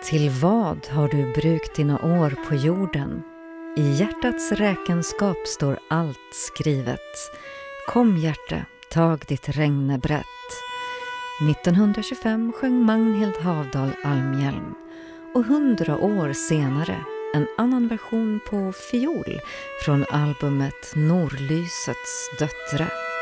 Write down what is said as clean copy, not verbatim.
Till vad har du brukt dina år på jorden? I hjärtats räkenskap står allt skrivet. Kom hjärte, tag ditt regnebrett. 1925 sjöng Magnhild Havdal Almhjelm och 100 år senare en annan version på fiol från albumet Norlysets döttre.